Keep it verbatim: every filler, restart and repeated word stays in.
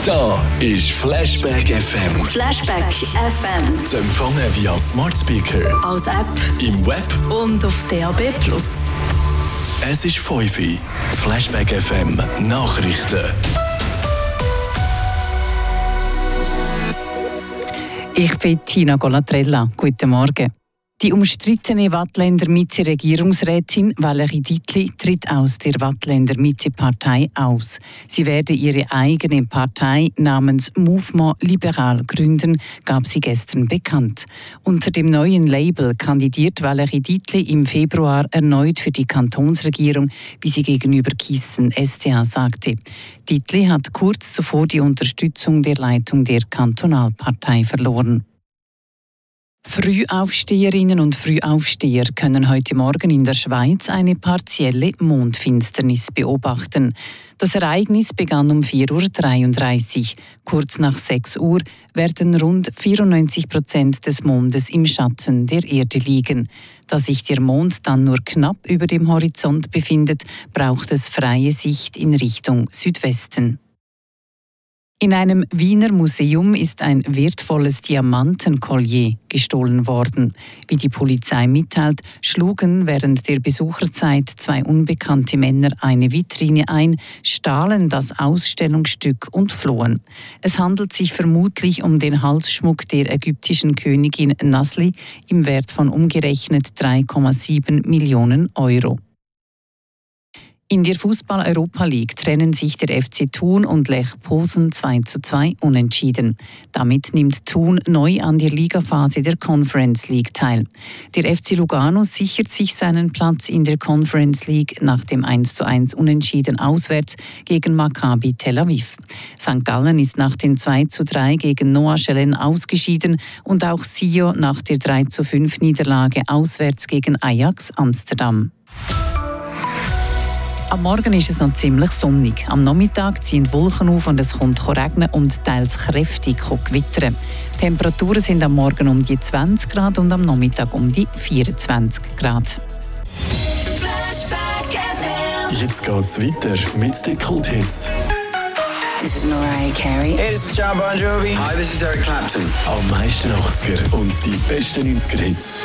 Da ist Flashback F M. Flashback F M. Zu empfangen via Smart Speaker, als App im Web und auf D A B plus. Es ist fünf Uhr. Flashback F M Nachrichten. Ich bin Tina Golatrella. Guten Morgen. Die umstrittene Waadtländer Mitte-Regierungsrätin Valerie Dietli tritt aus der Waadtländer Mitte-Partei aus. Sie werde ihre eigene Partei namens Mouvement Libéral gründen, gab sie gestern bekannt. Unter dem neuen Label kandidiert Valerie Dietli im Februar erneut für die Kantonsregierung, wie sie gegenüber Kiessen S T A sagte. Dietli hat kurz zuvor die Unterstützung der Leitung der Kantonalpartei verloren. Frühaufsteherinnen und Frühaufsteher können heute Morgen in der Schweiz eine partielle Mondfinsternis beobachten. Das Ereignis begann um vier Uhr dreiunddreißig. Kurz nach sechs Uhr werden rund vierundneunzig Prozent des Mondes im Schatten der Erde liegen. Da sich der Mond dann nur knapp über dem Horizont befindet, braucht es freie Sicht in Richtung Südwesten. In einem Wiener Museum ist ein wertvolles Diamantenkollier gestohlen worden. Wie die Polizei mitteilt, schlugen während der Besucherzeit zwei unbekannte Männer eine Vitrine ein, stahlen das Ausstellungsstück und flohen. Es handelt sich vermutlich um den Halsschmuck der ägyptischen Königin Nasli im Wert von umgerechnet drei Komma sieben Millionen Euro. In der Fußball-Europa League trennen sich der F C Thun und Lech Posen zwei zu zwei unentschieden. Damit nimmt Thun neu an der Ligaphase der Conference League teil. Der F C Lugano sichert sich seinen Platz in der Conference League nach dem eins zu eins Unentschieden auswärts gegen Maccabi Tel Aviv. Sankt Gallen ist nach dem zwei zu drei gegen Noachelen ausgeschieden und auch Sio nach der drei zu fünf Niederlage auswärts gegen Ajax Amsterdam. Am Morgen ist es noch ziemlich sonnig. Am Nachmittag ziehen Wolken auf und es kommt regnen und teils kräftig gewittern. Die Temperaturen sind am Morgen um die zwanzig Grad und am Nachmittag um die vierundzwanzig Grad. Jetzt geht's weiter mit den Kulthits. This is Mariah Carey. Hey, this is John Bon Jovi. Hi, this is Eric Clapton. Am meisten achtziger und die besten neunziger Hits.